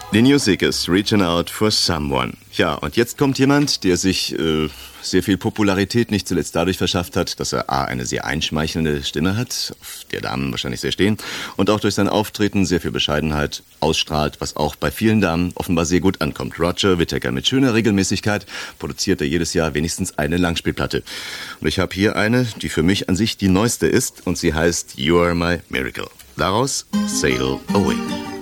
Die New Seekers, Reaching Out for Someone. Ja, und jetzt kommt jemand, der sich sehr viel Popularität nicht zuletzt dadurch verschafft hat, dass er eine sehr einschmeichelnde Stimme hat, auf der Damen wahrscheinlich sehr stehen, und auch durch sein Auftreten sehr viel Bescheidenheit ausstrahlt, was auch bei vielen Damen offenbar sehr gut ankommt. Roger Whittaker. Mit schöner Regelmäßigkeit produziert er jedes Jahr wenigstens eine Langspielplatte. Und ich habe hier eine, die für mich an sich die neueste ist, und sie heißt You Are My Miracle. Daraus Sail Away.